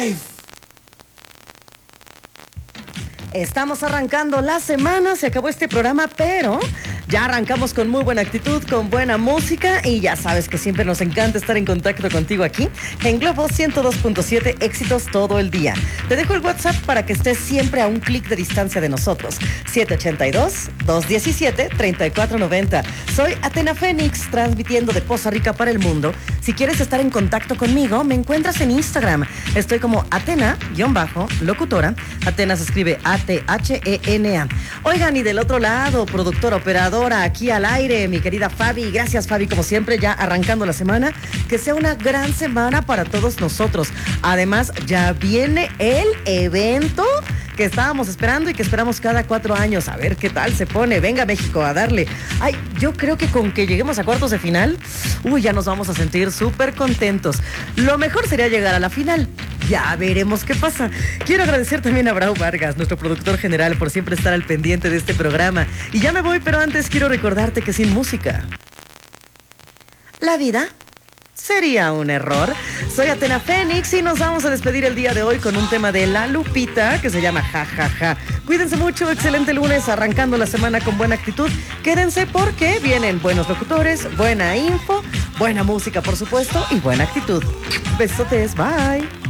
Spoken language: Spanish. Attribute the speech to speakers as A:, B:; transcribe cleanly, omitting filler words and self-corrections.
A: Estamos arrancando la semana, se acabó este programa, pero ya arrancamos con muy buena actitud, con buena música y ya sabes que siempre nos encanta estar en contacto contigo aquí en Globo 102.7, éxitos todo el día. Te dejo el WhatsApp para que estés siempre a un clic de distancia de nosotros, 782-217-3490. Soy Atena Fénix, transmitiendo de Poza Rica para el mundo. Si quieres estar en contacto conmigo, me encuentras en Instagram. Estoy como Atena-locutora. Atena se escribe A-T-H-E-N-A. Oigan, y del otro lado, productora, operadora, aquí al aire, mi querida Fabi. Gracias, Fabi, como siempre, ya arrancando la semana. Que sea una gran semana para todos nosotros. Además, ya viene el evento que estábamos esperando y que esperamos cada 4 años. A ver qué tal se pone. Venga, México, a darle. Ay, yo creo que con que lleguemos a cuartos de final, ya nos vamos a sentir súper contentos. Lo mejor sería llegar a la final. Ya veremos qué pasa. Quiero agradecer también a Brau Vargas, nuestro productor general, por siempre estar al pendiente de este programa. Y ya me voy, pero antes quiero recordarte que sin música, la vida sería un error. Soy Atena Fénix y nos vamos a despedir el día de hoy con un tema de La Lupita que se llama Ja, ja, ja. Cuídense mucho, excelente lunes, arrancando la semana con buena actitud. Quédense porque vienen buenos locutores, buena info, buena música, por supuesto, y buena actitud. Besotes, bye.